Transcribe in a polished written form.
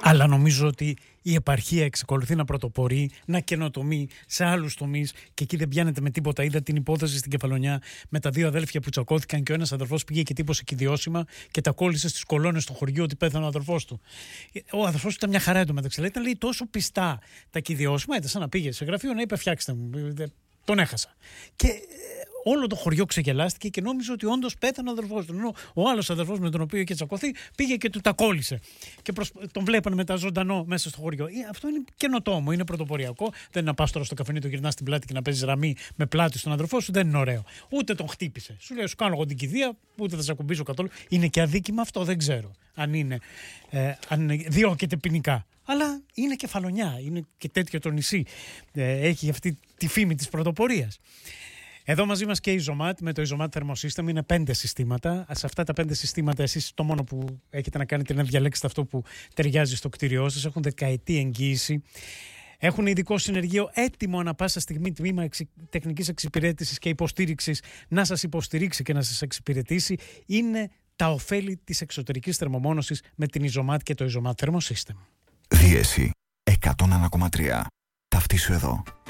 Αλλά νομίζω ότι η επαρχία εξακολουθεί να πρωτοπορεί, να καινοτομεί σε άλλους τομείς και εκεί δεν πιάνεται με τίποτα. Είδα την υπόθεση στην Κεφαλονιά με τα δύο αδέλφια που τσακώθηκαν και ο ένας αδερφός πήγε και τύπωσε κηδιώσιμα και τα κόλλησε στις κολόνες στο χωριό ότι πέθανε ο αδερφός του. Ο αδερφός του ήταν μια χαρά εντωμεταξύ. Αλλά ήταν, λέει, τόσο πιστά τα κηδιώσιμα, ήταν σαν να πήγε σε γραφείο να είπε φτιάξτε μου. Τον έχασα. Και όλο το χωριό ξεγελάστηκε και νόμιζε ότι όντως πέθανε ο αδερφός του. Ενώ ο άλλος αδερφός με τον οποίο είχε τσακωθεί πήγε και του τα κόλλησε. Και τον βλέπανε μετά ζωντανό μέσα στο χωριό. Αυτό είναι καινοτόμο, είναι πρωτοποριακό. Δεν είναι να πας τώρα στο καφενείο, το γυρνάς στην πλάτη και να παίζεις ραμί με πλάτη στον αδερφό σου, δεν είναι ωραίο. Ούτε τον χτύπησε. Σου λέει, σου κάνω εγώ την κηδεία, ούτε θα σε ακουμπήσω καθόλου. Είναι και αδίκημα αυτό, δεν ξέρω αν είναι. Διώκεται ποινικά. Αλλά είναι Κεφαλονιά, είναι και τέτοιο το νησί. Έχει αυτή τη φήμη της πρωτοπορίας. Εδώ μαζί μας και η Ιζωμάτ με το Ιζωμάτ θερμοσύστημα. Είναι 5 συστήματα. Σε αυτά τα 5 συστήματα εσείς το μόνο που έχετε να κάνετε είναι να διαλέξετε αυτό που ταιριάζει στο κτίριό σας. Έχουν δεκαετή εγγύηση. Έχουν ειδικό συνεργείο έτοιμο ανα πάσα στιγμή, τμήμα τεχνικής εξυπηρέτησης και υποστήριξης να σας υποστηρίξει και να σας εξυπηρετήσει. Είναι τα ωφέλη της εξωτερικής θερμομόνωσης με την Ιζωμάτ και το Ιζωμάτ θερμοσύστημα. Δίεση 101,3. Ταυτίσου εδώ.